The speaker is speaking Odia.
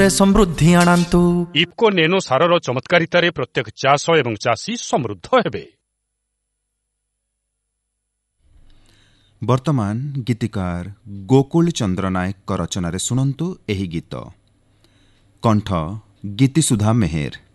ସମୃଦ୍ଧି ଆଣନ୍ତୁ। ଇଫ୍କୋ ନେନୋ ସାରର ଚମତ୍କାରିତାରେ ପ୍ରତ୍ୟେକ ଚାଷ ଏବଂ ଚାଷୀ ସମୃଦ୍ଧ ହେବେ। ବର୍ତ୍ତମାନ ଗୀତିକାର ଗୋକୁଳ ଚନ୍ଦ୍ର ନାୟକଙ୍କ ରଚନାରେ ଶୁଣନ୍ତୁ ଏହି ଗୀତ। କଣ୍ଠ ଗୀତିସୁଧା ମେହେର।